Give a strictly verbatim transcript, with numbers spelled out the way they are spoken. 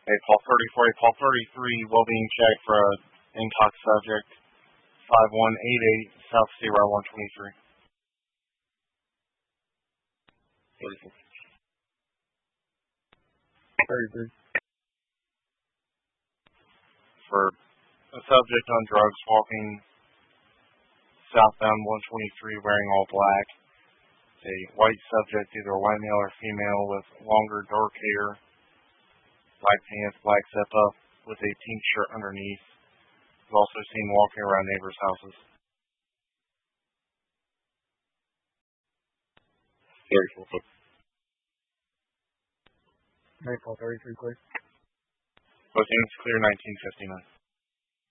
A call thirty-four, a call thirty-three, well-being check for a intox subject, five one eight eight, South State Route one twenty-three. thirty-three. For a subject on drugs walking southbound one twenty-three wearing all black. A white subject, either a white male or female, with longer dark hair, black pants, black zip-up, with a pink shirt underneath. We've also seen walking around neighbors' houses. thirty-four. thirty-four, thirty-three, clear. Both units clear, nineteen fifty-nine.